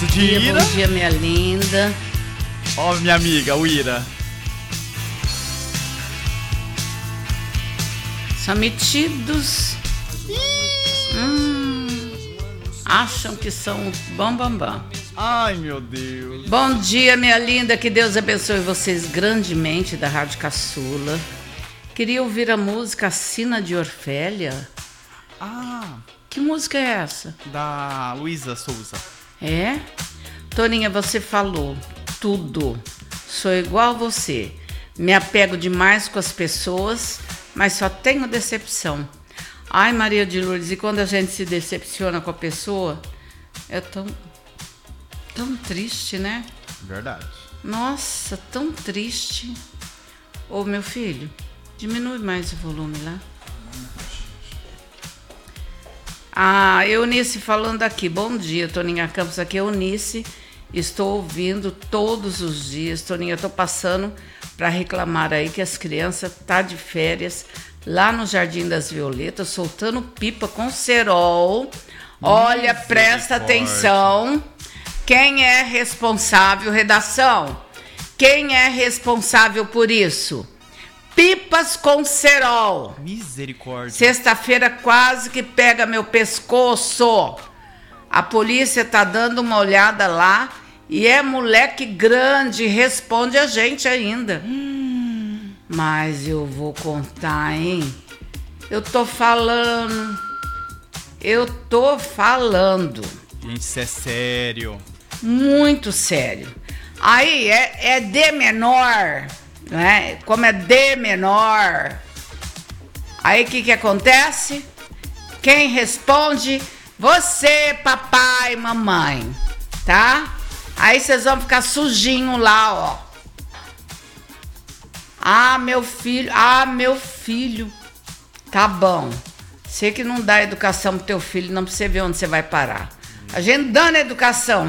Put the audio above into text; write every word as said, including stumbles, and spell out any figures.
de dia, Ira. bom dia, minha linda. Ó, minha amiga, o Ira. São metidos. Hum, acham que são bam, bam, bam. Ai, meu Deus. Bom dia, minha linda. Que Deus abençoe vocês grandemente da Rádio Caçula. Queria ouvir a música Sina de Orfélia. Ah, Que música é essa? da Luísa Souza. É? Toninha, você falou tudo. Sou igual a você. Me apego demais com as pessoas, mas só tenho decepção. Ai, Maria de Lourdes, e quando a gente se decepciona com a pessoa, é tão, tão triste, né? Verdade. Nossa, tão triste. Ô, meu filho, diminui mais o volume lá. Ah, Eunice falando aqui. Bom dia, Toninha Campos. Aqui é Eunice. Estou ouvindo todos os dias. Toninha, estou passando para reclamar aí que as crianças tá de férias lá no Jardim das Violetas, soltando pipa com cerol. Olha, presta atenção. Quem é responsável, redação? Quem é responsável por isso? Pipas com cerol. Misericórdia. Sexta-feira quase que pega meu pescoço. A polícia tá dando uma olhada lá e é moleque grande, responde a gente ainda. Hum, mas eu vou contar, hein? Eu tô falando. Eu tô falando. Gente, isso é sério. Muito sério. Aí é, é D menor, né? Como é D menor. Aí o que que acontece? Quem responde? Você, papai, mamãe, tá? Aí vocês vão ficar sujinho lá, ó. Ah, meu filho, ah, meu filho. Tá bom. Você que não dá educação pro teu filho, não pra você ver onde você vai parar. A gente dando educação.